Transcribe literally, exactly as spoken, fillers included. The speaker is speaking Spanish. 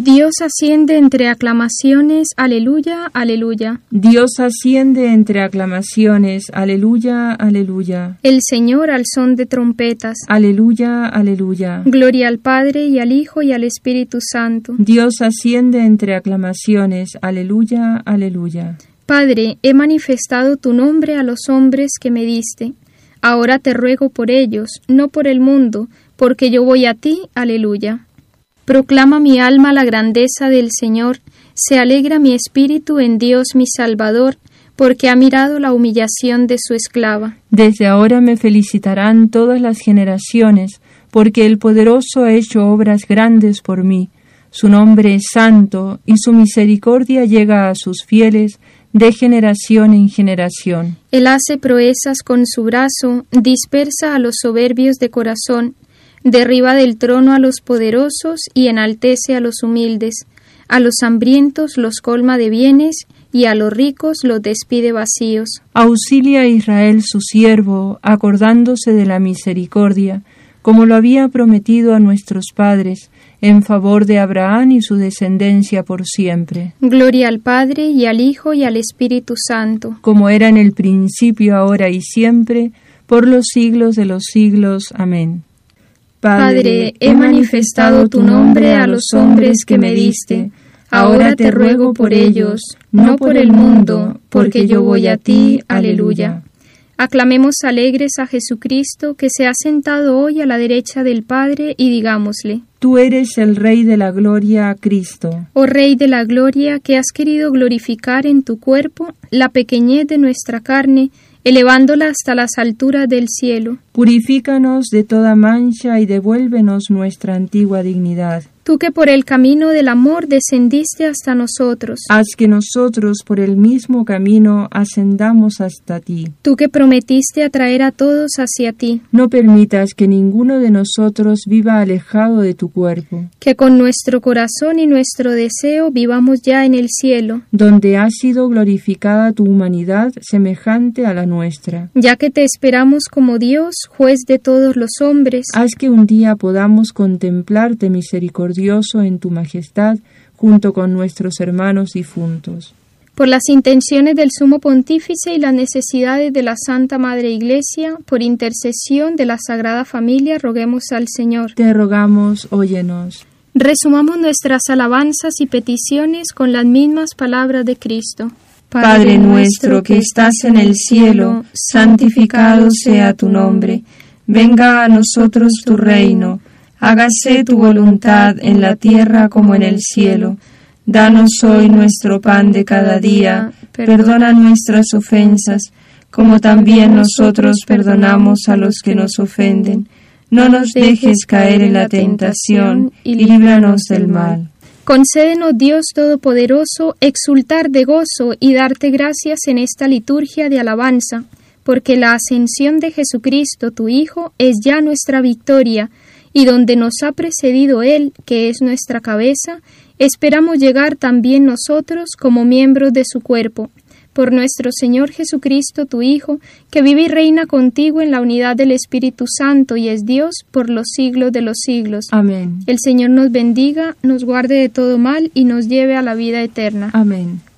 Dios asciende entre aclamaciones, aleluya, aleluya. Dios asciende entre aclamaciones, aleluya, aleluya. El Señor al son de trompetas, aleluya, aleluya. Gloria al Padre y al Hijo y al Espíritu Santo. Dios asciende entre aclamaciones, aleluya, aleluya. Padre, he manifestado tu nombre a los hombres que me diste. Ahora te ruego por ellos, no por el mundo, porque yo voy a ti, aleluya. Proclama mi alma la grandeza del Señor, se alegra mi espíritu en Dios mi Salvador, porque ha mirado la humillación de su esclava. Desde ahora me felicitarán todas las generaciones, porque el Poderoso ha hecho obras grandes por mí. Su nombre es santo, y su misericordia llega a sus fieles de generación en generación. Él hace proezas con su brazo, dispersa a los soberbios de corazón, derriba del trono a los poderosos y enaltece a los humildes. A los hambrientos los colma de bienes y a los ricos los despide vacíos. Auxilia a Israel su siervo, acordándose de la misericordia, como lo había prometido a nuestros padres, en favor de Abraham y su descendencia por siempre. Gloria al Padre y al Hijo y al Espíritu Santo, como era en el principio, ahora y siempre, por los siglos de los siglos. Amén. Padre, he manifestado tu nombre a los hombres que me diste. Ahora te ruego por ellos, no por el mundo, porque yo voy a ti. Aleluya. Aclamemos alegres a Jesucristo, que se ha sentado hoy a la derecha del Padre, y digámosle: Tú eres el Rey de la gloria, Cristo. Oh Rey de la gloria, que has querido glorificar en tu cuerpo la pequeñez de nuestra carne, elevándola hasta las alturas del cielo. Purifícanos de toda mancha y devuélvenos nuestra antigua dignidad. Tú que por el camino del amor descendiste hasta nosotros, haz que nosotros por el mismo camino ascendamos hasta ti. Tú que prometiste atraer a todos hacia ti, no permitas que ninguno de nosotros viva alejado de tu cuerpo. Que con nuestro corazón y nuestro deseo vivamos ya en el cielo, donde ha sido glorificada tu humanidad semejante a la nuestra. Ya que te esperamos como Dios, juez de todos los hombres, haz que un día podamos contemplarte misericordioso en tu majestad, junto con nuestros hermanos difuntos. Por las intenciones del Sumo Pontífice y las necesidades de la Santa Madre Iglesia, por intercesión de la Sagrada Familia, roguemos al Señor. Te rogamos, óyenos. Resumamos nuestras alabanzas y peticiones con las mismas palabras de Cristo. Padre nuestro que estás en el cielo, santificado sea tu nombre. Venga a nosotros tu reino. Hágase tu voluntad en la tierra como en el cielo. Danos hoy nuestro pan de cada día. Perdona nuestras ofensas, como también nosotros perdonamos a los que nos ofenden. No nos dejes caer en la tentación y líbranos del mal. Concédenos, Dios Todopoderoso, exultar de gozo y darte gracias en esta liturgia de alabanza, porque la ascensión de Jesucristo, tu Hijo, es ya nuestra victoria, y donde nos ha precedido Él, que es nuestra cabeza, esperamos llegar también nosotros como miembros de su cuerpo. Por nuestro Señor Jesucristo, tu Hijo, que vive y reina contigo en la unidad del Espíritu Santo y es Dios por los siglos de los siglos. Amén. El Señor nos bendiga, nos guarde de todo mal y nos lleve a la vida eterna. Amén.